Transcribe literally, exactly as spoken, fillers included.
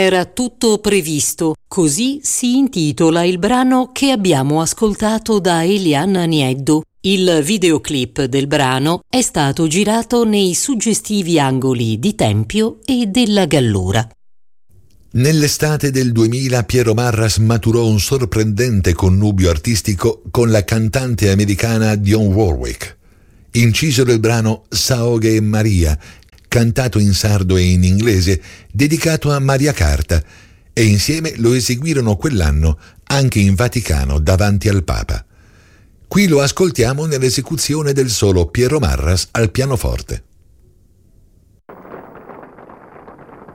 era tutto previsto. Così si intitola il brano che abbiamo ascoltato da Eliana Nieddu. Il videoclip del brano è stato girato nei suggestivi angoli di Tempio e della Gallura. Nell'estate del duemila Piero Marras maturò un sorprendente connubio artistico con la cantante americana Dionne Warwick. Incisero il brano Saoghe e Maria, cantato in sardo e in inglese, dedicato a Maria Carta, e insieme lo eseguirono quell'anno anche in Vaticano davanti al Papa. Qui lo ascoltiamo nell'esecuzione del solo Piero Marras al pianoforte.